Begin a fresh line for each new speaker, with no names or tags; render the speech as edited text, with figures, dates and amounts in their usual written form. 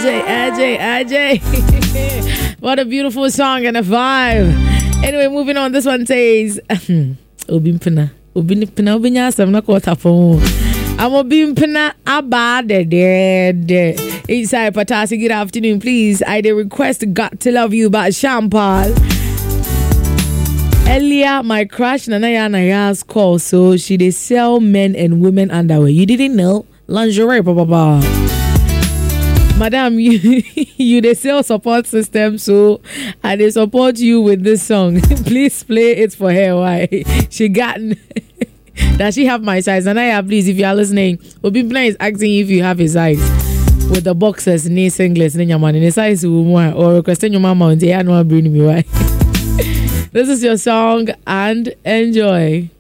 AJ. What a beautiful song and a vibe. Anyway, moving on. This one says, Obimpina, Obinyasa, I'm not caught up on. I'm Obimpina, Abba, dead. Inside Patasi, good afternoon, please. I did request Got to Love You by Shampal. Earlier, my crush Nanaya Naya's call, so she did sell men and women underwear. You didn't know? Lingerie, papa. Madam, you they sell support system, so I they support you with this song. Please play it for her. Why? She got. Does she have my size? Nanaya, please, if you are listening, Obimpina is asking if you have his size. With the boxers, knee singlets, in your man, in the size or requesting your mama and say, I know bring me. Why? This is your song and enjoy.